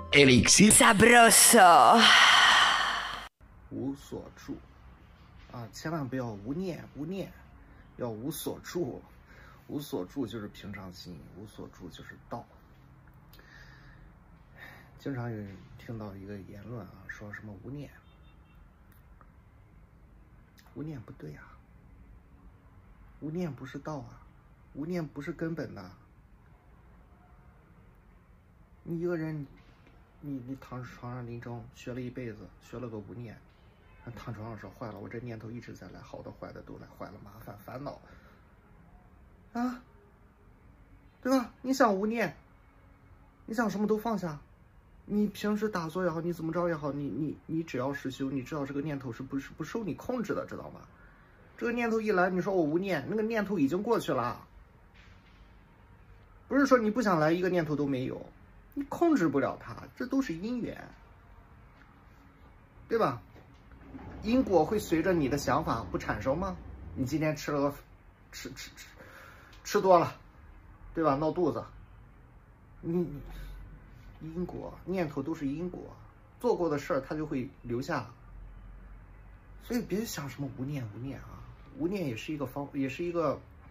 Elixir Sabroso。 无所住啊，千万不要无念，要无所住。无所住就是平常心，无所住就是道。经常有人听到一个言论啊，说什么无念，无念不对啊，无念不是道啊，无念不是根本的。你一个人，你躺床上临终，学了一辈子，学了个无念，躺床上说坏了，我这念头一直在来，好的坏的都来，坏了麻烦烦恼啊，对吧？你想无念，你想什么都放下，你平时打坐也好，你怎么着也好，你只要是修，你知道这个念头是不受你控制的，知道吗？这个念头一来，你说我无念，那个念头已经过去了，不是说你不想来，一个念头都没有。你控制不了它，这都是因缘，对吧？因果会随着你的想法不产生吗？你今天吃多了，对吧？闹肚子，因果念头都是因果，做过的事儿它就会留下。所以别想什么无念啊，无念也是一个也是一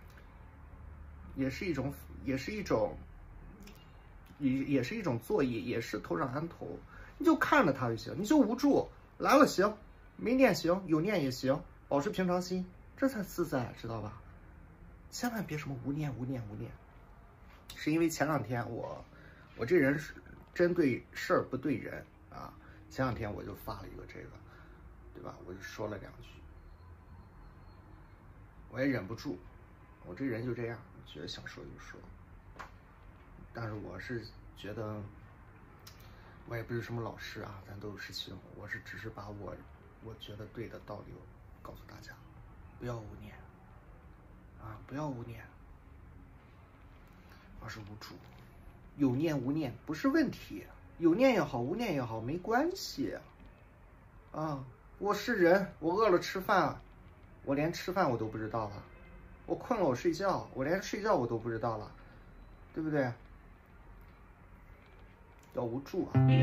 种作业，也是头上安头，你就看着它就行，你就无助，来了行，没念行，有念也行，保持平常心，这才自在，知道吧？千万别什么无念，是因为前两天我这人是针对事儿不对人啊，前两天我就发了一个这个，对吧？我就说了2句，我也忍不住，我这人就这样，觉得想说就说。但是我是觉得，我也不是什么老师啊，咱都有师兄，我只是把我觉得对的道理告诉大家，不要无念啊，不要无念，而是无助。有念无念不是问题，有念也好，无念也好，没关系啊。我是人，我饿了吃饭，我连吃饭我都不知道了，我困了我睡觉，我连睡觉我都不知道了，对不对？要无助啊。